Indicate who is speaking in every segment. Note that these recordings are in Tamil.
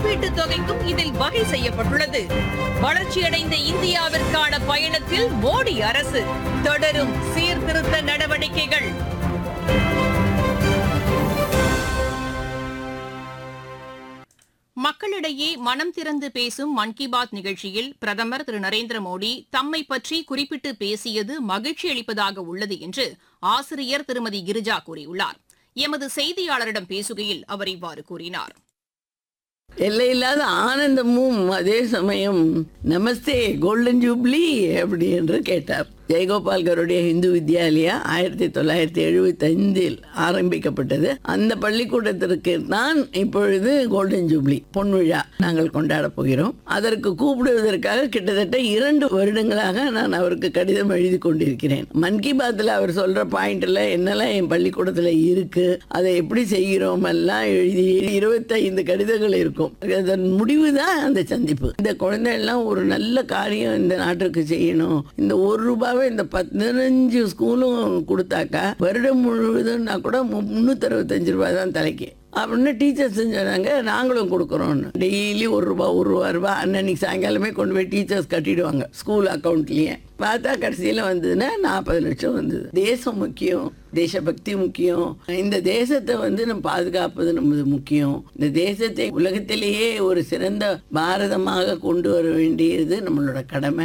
Speaker 1: இழப்பீட்டுத் தொகைக்கும் இதில் வகை செய்யப்பட்டுள்ளது. வளர்ச்சியடைந்த இந்தியாவிற்கான பயணத்தில் மோடி அரசு தொடரும் சீர்திருத்த நடவடிக்கைகள். மக்களிடையே மனம் திறந்து பேசும் மன் கி பாத் நிகழ்ச்சியில் பிரதமர் திரு நரேந்திர மோடி தம்மை பற்றி குறிப்பிட்டு பேசியது மகிழ்ச்சி அளிப்பதாக உள்ளது என்று ஆசிரியர் திருமதி கிரிஜா கூறியுள்ளார். எமது செய்தியாளரிடம் பேசுகையில் அவர் இவ்வாறு கூறினார்.
Speaker 2: எல்லையில்லாத ஆனந்தமும் அதே சமயம் நமஸ்தே கோல்டன் ஜூப்ளி அப்படி என்று கேட்டார். ஜெயகோபால்கருடைய இந்து வித்யாலயா 1975 ஆரம்பிக்கப்பட்டது. அந்த பள்ளிக்கூடத்திற்கு தான் இப்பொழுது கோல்டன் ஜூப்ளி பொன்விழா நாங்கள் கொண்டாட போகிறோம். அதற்கு கூப்பிடுவதற்காக கிட்டத்தட்ட 2 வருடங்களாக நான் அவருக்கு கடிதம் எழுதி கொண்டிருக்கிறேன். மன் கி பாத்தில் அவர் சொல்ற பாயிண்ட்ல என்னெல்லாம் என் பள்ளிக்கூடத்தில் இருக்கு, அதை எப்படி செய்கிறோம் எல்லாம் எழுதி 25 கடிதங்கள் இருக்கும். அதன் முடிவு தான் அந்த சந்திப்பு. இந்த குழந்தைகள்லாம் ஒரு நல்ல காரியம் இந்த நாட்டுக்கு செய்யணும், இந்த ₹1 இந்த 15 ஸ்கூலும் கொடுத்தாக்கா வருடம் முழுவதும்னா கூட ₹365 தான் தலைக்கு அப்படின்னு டீச்சர்ஸ் சொன்னாங்க. நாங்களும் கொடுக்குறோன்னு டெய்லி ₹1 அன்னைக்கு சாயங்காலமே கொண்டு போய் டீச்சர்ஸ் கட்டிடுவாங்க ஸ்கூல் அக்கௌண்ட்லேயே. பார்த்தா கடைசியில் வந்ததுன்னா 40 லட்சம் வந்தது. தேசம் முக்கியம், தேசபக்தி முக்கியம். இந்த தேசத்தை நம்ம பாதுகாப்பது நமது முக்கியம். இந்த தேசத்தை உலகத்திலேயே ஒரு சிறந்த பாரதமாக கொண்டு வர வேண்டியது நம்மளோட கடமை.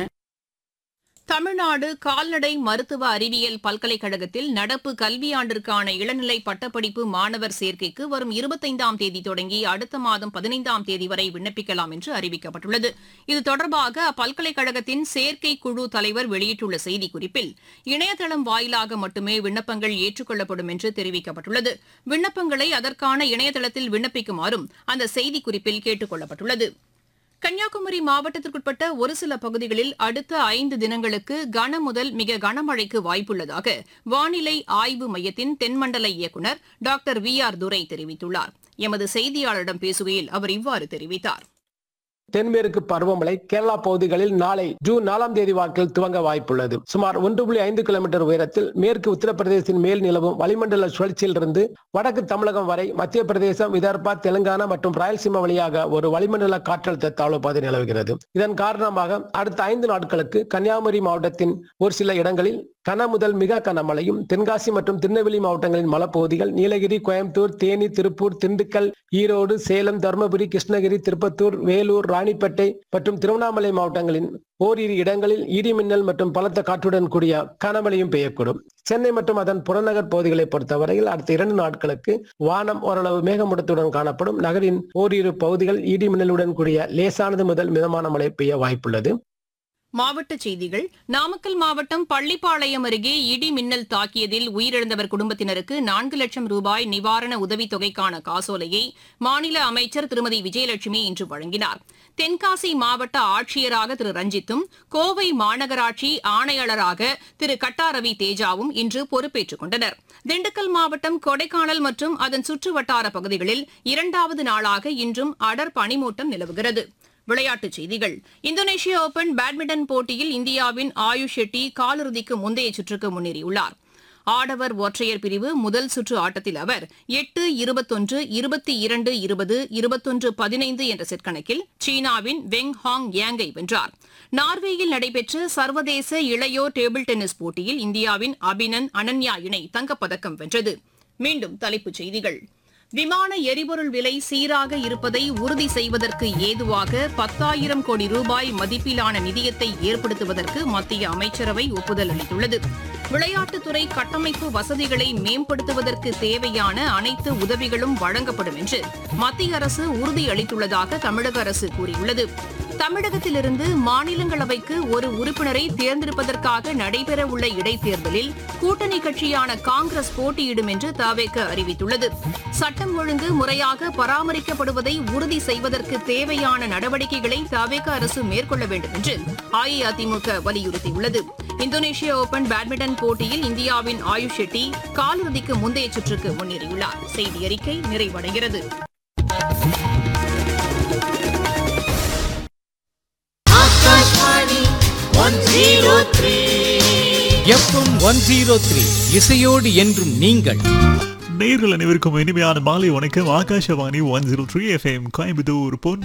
Speaker 2: தமிழ்நாடு கால்நடை மருத்துவ அறிவியல் பல்கலைக்கழகத்தில் நடப்பு கல்வியாண்டிற்கான இளநிலை பட்டப்படிப்பு மாணவர் சேர்க்கைக்கு வரும் 25ஆம் தேதி தொடங்கி அடுத்த மாதம் 15ஆம் தேதி வரை விண்ணப்பிக்கலாம் என்று அறிவிக்கப்பட்டுள்ளது. இது தொடர்பாக அப்பல்கலைக்கழகத்தின் சேர்க்கை குழு தலைவர் வெளியிட்டுள்ள செய்திக்குறிப்பில் இணையதளம் வாயிலாக மட்டுமே விண்ணப்பங்கள் ஏற்றுக்கொள்ளப்படும் என்று தெரிவிக்கப்பட்டுள்ளது. விண்ணப்பங்களை அதற்கான இணையதளத்தில் விண்ணப்பிக்குமாறும் அந்த செய்திக்குறிப்பில் கேட்டுக் கொள்ளப்பட்டுள்ளது. கன்னியாகுமரி மாவட்டத்திற்குட்பட்ட ஒரு சில பகுதிகளில் அடுத்த 5 தினங்களுக்கு கனமுதல் மிக கனமழைக்கு வாய்ப்புள்ளதாக வானிலை ஆய்வு மையத்தின் தென்மண்டல இயக்குநர் டாக்டர் VR துரை தெரிவித்துள்ளார். எமது செய்தியாளரிடம் பேசுகையில் அவர் இவ்வாறு தெரிவித்தார்.
Speaker 3: தென்மேற்கு பருவமழை கேரளா பகுதிகளில் நாளை ஜூன் 4ஆம் தேதி வாக்கில் துவங்க வாய்ப்புள்ளது. சுமார் 1.5 கிலோமீட்டர் உயரத்தில் மேற்கு உத்தரப்பிரதேசத்தின் மேல் நிலவும் வளிமண்டல சுழற்சியிலிருந்து வடக்கு தமிழகம் வரை மத்திய பிரதேசம், விதர்பா, தெலுங்கானா மற்றும் ராயல்சீமா வழியாக ஒரு வளிமண்டல காற்றழுத்த தாழ்வு பாதை நிலவுகிறது. இதன் காரணமாக அடுத்த 5 நாட்களுக்கு கன்னியாகுமரி மாவட்டத்தின் ஒரு சில இடங்களில் கன முதல் மிக கனமழையும், தென்காசி மற்றும் திருநெல்வேலி மாவட்டங்களின் மலைப்பகுதிகள், நீலகிரி, கோயம்புத்தூர், தேனி, திருப்பூர், திண்டுக்கல், ஈரோடு, சேலம், தருமபுரி, கிருஷ்ணகிரி, திருப்பத்தூர், வேலூர், ராணிப்பேட்டை மற்றும் திருவண்ணாமலை மாவட்டங்களின் ஓரிரு இடங்களில் இடி மின்னல் மற்றும் பலத்த காற்றுடன் கூடிய கனமழையும் பெய்யக்கூடும். சென்னை மற்றும் அதன் புறநகர் பகுதிகளை பொறுத்தவரையில் அடுத்த 2 நாட்களுக்கு வானம் ஓரளவு மேகமூட்டத்துடன் காணப்படும். நகரின் ஓரிரு பகுதிகள் இடி மின்னலுடன் கூடிய லேசானது முதல் மிதமான மழை பெய்ய வாய்ப்புள்ளது.
Speaker 1: மாவட்டச் செய்திகள். நாமக்கல் மாவட்டம் பள்ளிப்பாளையம் அருகே இடி மின்னல் தாக்கியதில் உயிரிழந்தவர் குடும்பத்தினருக்கு 4 லட்சம் ரூபாய் நிவாரண உதவித் தொகைக்கான காசோலையை மாநில அமைச்சர் திருமதி விஜயலட்சுமி இன்று வழங்கினார். தென்காசி மாவட்ட ஆட்சியராக திரு ரஞ்சித்தும், கோவை மாநகராட்சி ஆணையாளராக திரு கட்டாரவி தேஜாவும் இன்று பொறுப்பேற்றுக் கொண்டனர். திண்டுக்கல் மாவட்டம் கொடைக்கானல் மற்றும் அதன் சுற்றுவட்டார பகுதிகளில் 2வது நாளாக இன்றும் அடர் பனிமூட்டம் நிலவுகிறது. விளையாட்டுச் செய்திகள். இந்தோனேஷிய ஓபன் பேட்மிண்டன் போட்டியில் இந்தியாவின் ஆயுஷ் ஷெட்டி காலிறுதிக்கு முந்தைய சுற்றுக்கு முன்னேறியுள்ளார். ஆடவர் ஒற்றையர் பிரிவு முதல் சுற்று ஆட்டத்தில் அவர் 8-21, 22-20, 21-15 என்ற செட் கணக்கில் சீனாவின் வெங் ஹாங் யாங்கை வென்றார். நார்வேயில் நடைபெற்ற சர்வதேச இளையோர் டேபிள் டென்னிஸ் போட்டியில் இந்தியாவின் அபினன் அனன்யா இணை தங்கப்பதக்கம் வென்றது. மீண்டும் தலைப்புச் செய்திகள். விமான எரிபொருள் விலை சீராக இருப்பதை உறுதி செய்வதற்கு ஏதுவாக 10,000 கோடி ரூபாய் மதிப்பிலான நிதியத்தை ஏற்படுத்துவதற்கு மத்திய அமைச்சரவை ஒப்புதல் அளித்துள்ளது. விளையாட்டுத்துறை கட்டமைப்பு வசதிகளை மேம்படுத்துவதற்கு தேவையான அனைத்து உதவிகளும் வழங்கப்படும் என்று மத்திய அரசு உறுதியளித்துள்ளதாக தமிழக அரசு கூறியுள்ளது. தமிழகத்திலிருந்து மாநிலங்களவைக்கு ஒரு உறுப்பினரை தேர்ந்தெடுப்பதற்காக நடைபெறவுள்ள இடைத்தேர்தலில் கூட்டணி கட்சியான காங்கிரஸ் போட்டியிடும் என்று தவேக அறிவித்துள்ளது. சட்டம் ஒழுங்கு முறையாக பராமரிக்கப்படுவதை உறுதி செய்வதற்கு தேவையான நடவடிக்கைகளை தவேக அரசு மேற்கொள்ள வேண்டும் என்று அஇஅதிமுக வலியுறுத்தியுள்ளது. இந்தோனேஷிய ஓபன் பேட்மிண்டன் போட்டியில் இந்தியாவின் ஆயுஷ் ஷெட்டி காலிறுதிக்கு முந்தைய சுற்றுக்கு முன்னேறியுள்ளார். செய்தி அறிக்கை நிறைவடைகிறது.
Speaker 4: FM 103 இசையோடு என்றும் நீங்கள்.
Speaker 5: நேயர்கள் அனைவருக்கும் இனிமையான மாலை வணக்கம். ஆகாஷவாணி 103 FM கோயம்புத்தூர்